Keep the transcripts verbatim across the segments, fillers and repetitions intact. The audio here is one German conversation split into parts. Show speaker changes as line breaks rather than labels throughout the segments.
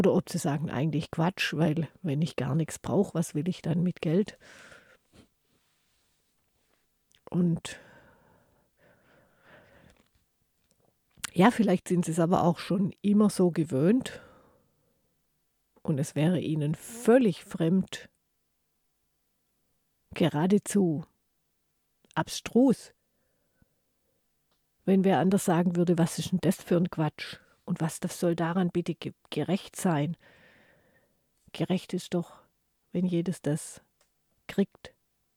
Oder ob sie sagen, eigentlich Quatsch, weil wenn ich gar nichts brauche, was will ich dann mit Geld? Und ja, vielleicht sind sie es aber auch schon immer so gewöhnt und es wäre ihnen völlig fremd, geradezu abstrus, wenn wer anders sagen würde, was ist denn das für ein Quatsch? Und was das soll daran bitte ge- gerecht sein? Gerecht ist doch, wenn jedes das kriegt,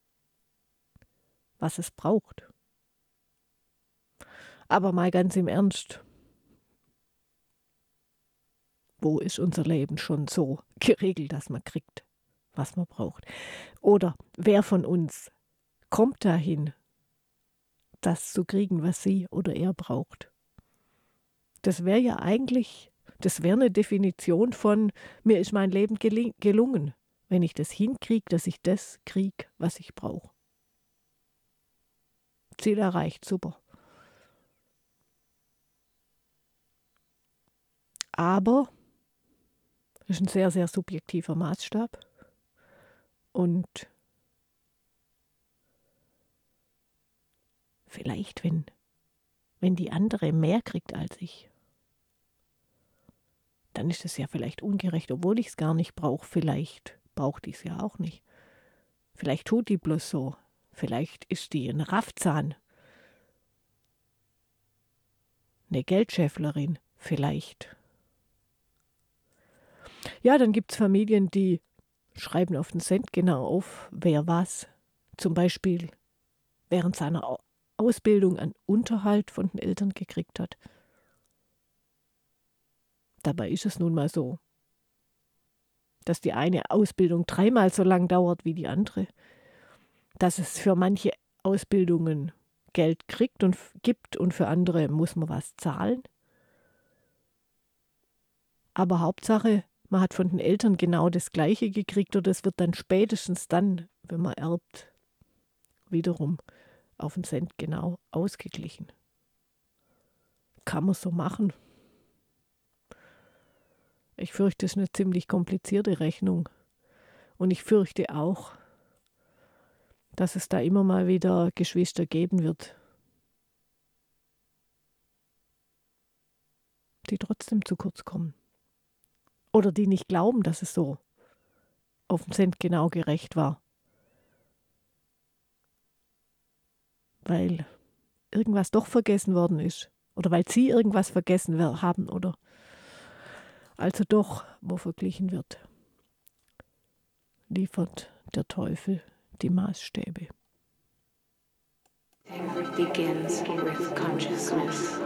was es braucht. Aber mal ganz im Ernst, wo ist unser Leben schon so geregelt, dass man kriegt, was man braucht? Oder wer von uns kommt dahin, das zu kriegen, was sie oder er braucht? Das wäre ja eigentlich, das wäre eine Definition von, mir ist mein Leben geling- gelungen, wenn ich das hinkriege, dass ich das kriege, was ich brauche. Ziel erreicht, super. Aber das ist ein sehr, sehr subjektiver Maßstab. Und vielleicht, wenn, wenn die andere mehr kriegt als ich, dann ist es ja vielleicht ungerecht, obwohl ich es gar nicht brauche. Vielleicht braucht die es ja auch nicht. Vielleicht tut die bloß so. Vielleicht ist die ein Raffzahn, eine Geldschäfflerin, vielleicht. Ja, dann gibt es Familien, die schreiben auf den Cent genau auf, wer was. Zum Beispiel während seiner Ausbildung einen Unterhalt von den Eltern gekriegt hat. Dabei ist es nun mal so, dass die eine Ausbildung dreimal so lang dauert wie die andere, dass es für manche Ausbildungen Geld kriegt und gibt und für andere muss man was zahlen. Aber Hauptsache, man hat von den Eltern genau das Gleiche gekriegt oder es wird dann spätestens dann, wenn man erbt, wiederum auf den Cent genau ausgeglichen. Kann man so machen. Ich fürchte, es ist eine ziemlich komplizierte Rechnung. Und ich fürchte auch, dass es da immer mal wieder Geschwister geben wird, die trotzdem zu kurz kommen. Oder die nicht glauben, dass es so auf den Cent genau gerecht war. Weil irgendwas doch vergessen worden ist. Oder weil sie irgendwas vergessen haben. Oder also doch, wo verglichen wird, liefert der Teufel die Maßstäbe.
Begins with consciousness.